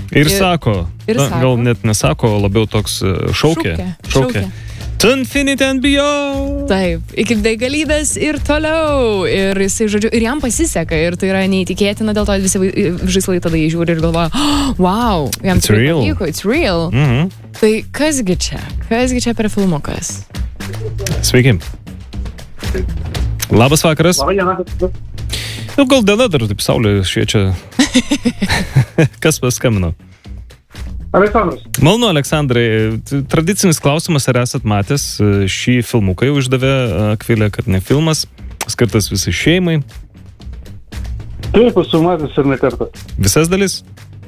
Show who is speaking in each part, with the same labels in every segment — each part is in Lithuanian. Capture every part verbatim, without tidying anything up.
Speaker 1: Ir sako,
Speaker 2: ir
Speaker 1: na,
Speaker 2: sako.
Speaker 1: gal net nesako, labiau toks šaukė.
Speaker 2: Šaukė. Šaukė.
Speaker 1: To infinity and beyond.
Speaker 2: Taip, iki begalybės ir toliau. Ir jisai, žodžiu, ir jam pasiseka. Ir tai yra neįtikėtina, dėl to visi žaislai tada jį žiūri ir galvoja, oh, wow, jam
Speaker 1: It's
Speaker 2: tikrai
Speaker 1: real.
Speaker 2: pavyko, it's real.
Speaker 1: Mhm.
Speaker 2: Tai kasgi čia? Kasgi čia per filmukas?
Speaker 1: Sveiki. Labas vakaras.
Speaker 3: Labą dieną.
Speaker 1: Jau gal diena dar taip saulė šviečia. Kas paskambino?
Speaker 3: Aleksandras.
Speaker 1: Malonu, Aleksandrai. Tradicinis klausimas, ar esat matęs šį filmuką, jau išdavė Akvilė, kad ne filmas, skirtas visai šeimai.
Speaker 3: Taip, esu matęs ir ne kartą.
Speaker 1: Visas dalis?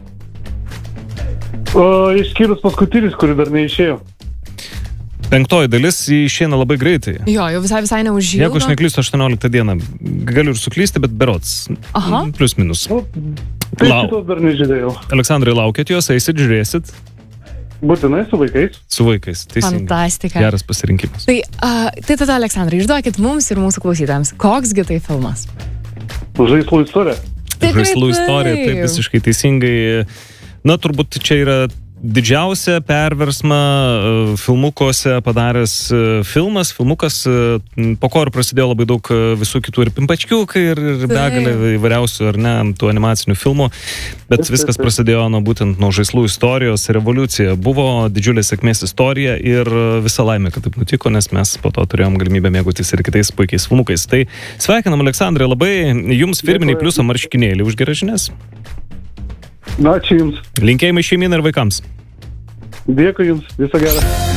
Speaker 3: O išskyrus paskutinis, kuri dar neišėjo.
Speaker 1: Penktoji dalis išeina labai greitai.
Speaker 2: Jo, jau visai visai neužilgo.
Speaker 1: Jeigu aš neklystu, aštuonioliktą dieną. Galiu ir suklysti, bet berods.
Speaker 2: Aha.
Speaker 1: Plius minus.
Speaker 3: Nu, tai
Speaker 1: Lau.
Speaker 3: šitos dar nežiūrėjau.
Speaker 1: Aleksandrai, laukėt jos, eisit, žiūrėsit
Speaker 3: Būtinai su vaikais.
Speaker 1: su vaikais. Teisingai.
Speaker 2: Fantastika.
Speaker 1: Geras pasirinkimas.
Speaker 2: Tai, uh, tai tada, Aleksandrai, išduokit mums ir mūsų klausytams, koksgi tai filmas?
Speaker 3: Žaislų istorija.
Speaker 2: Tikrai
Speaker 1: Žaislų istorija,
Speaker 2: taip.
Speaker 1: taip visiškai teisingai. Na, turbūt čia yra didžiausia perversma uh, filmukuose padaręs uh, filmas, filmukas, uh, po ko ir prasidėjo labai daug uh, visų kitų ir pimpačkiukai, ir, ir begalė įvairiausių, ar ne, tų animacinių filmų, bet
Speaker 3: Taip,
Speaker 1: viskas
Speaker 3: taip, taip.
Speaker 1: prasidėjo nuo būtent nuo žaislų istorijos, revoliucija. Buvo didžiulė sėkmės istorija ir uh, visa laimė, kad taip nutiko, nes mes po to turėjom galimybę mėgautis ir kitais puikiais filmukais. Tai sveikinam, Aleksandrai, labai jums firminiai pliuso marškinėlį už geras žinias.
Speaker 3: Na, ačiū Jums.
Speaker 1: Linkėjimai šeiminai ir vaikams.
Speaker 3: Dėkui Jums. Viso gero.